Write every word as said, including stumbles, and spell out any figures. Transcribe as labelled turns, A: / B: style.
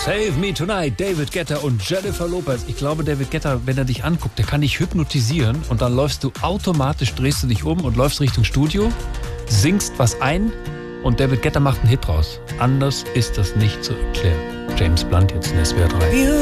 A: Save Me Tonight, David Guetta und Jennifer Lopez. Ich glaube, David Guetta, wenn er dich anguckt, der kann dich hypnotisieren und dann läufst du automatisch, drehst du dich um und läufst Richtung Studio, singst was ein und David Guetta macht einen Hit draus. Anders ist das nicht zu erklären. James Blunt jetzt in S W R drei.